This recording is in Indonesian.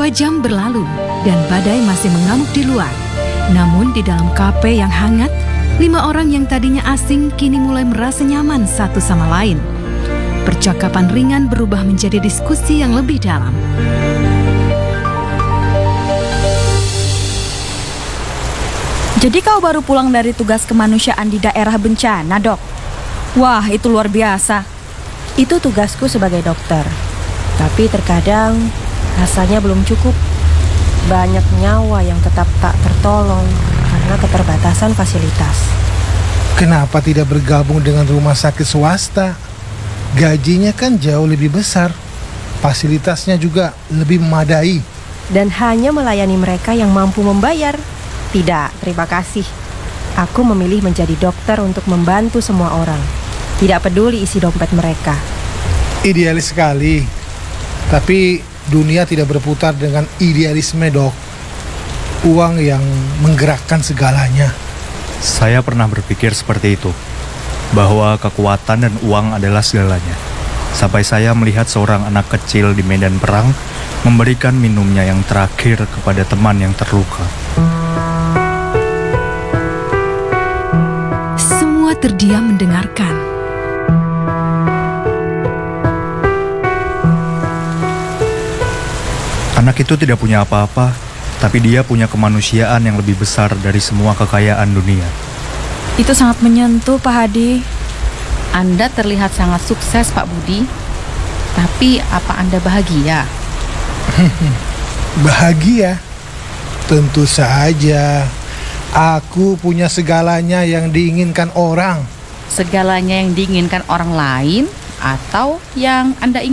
jam berlalu dan badai masih mengamuk di luar. Namun di dalam kafe yang hangat, 5 orang yang tadinya asing kini mulai merasa nyaman satu sama lain. Percakapan ringan berubah menjadi diskusi yang lebih dalam. Jadi kau baru pulang dari tugas kemanusiaan di daerah bencana, Dok? Wah, itu luar biasa. Itu tugasku sebagai dokter. Tapi terkadang rasanya belum cukup. Banyak nyawa yang tetap tak tertolong karena keterbatasan fasilitas. Kenapa tidak bergabung dengan rumah sakit swasta? Gajinya kan jauh lebih besar. Fasilitasnya juga lebih memadai. Dan hanya melayani mereka yang mampu membayar. Tidak, terima kasih. Aku memilih menjadi dokter untuk membantu semua orang. Tidak peduli isi dompet mereka. Idealis sekali. Tapi dunia tidak berputar dengan idealisme, Dok. Uang yang menggerakkan segalanya. Saya pernah berpikir seperti itu, bahwa kekuatan dan uang adalah segalanya. Sampai saya melihat seorang anak kecil di medan perang memberikan minumnya yang terakhir kepada teman yang terluka. Semua terdiam mendengarkan. Anak itu tidak punya apa-apa, tapi dia punya kemanusiaan yang lebih besar dari semua kekayaan dunia. Itu sangat menyentuh, Pak Hadi. Anda terlihat sangat sukses, Pak Budi. Tapi apa Anda bahagia? Bahagia? Tentu saja. Aku punya segalanya yang diinginkan orang. Segalanya yang diinginkan orang lain atau yang Anda inginkan?